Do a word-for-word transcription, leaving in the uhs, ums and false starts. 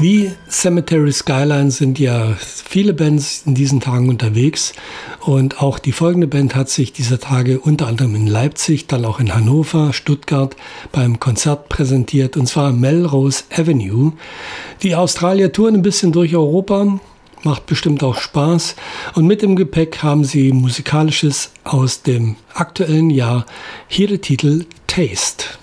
Wie Cemetery Skyline sind ja viele Bands in diesen Tagen unterwegs und auch die folgende Band hat sich dieser Tage unter anderem in Leipzig, dann auch in Hannover, Stuttgart beim Konzert präsentiert, und zwar Melrose Avenue. Die Australier touren ein bisschen durch Europa, macht bestimmt auch Spaß, und mit im Gepäck haben sie Musikalisches aus dem aktuellen Jahr. Hier der Titel Taste.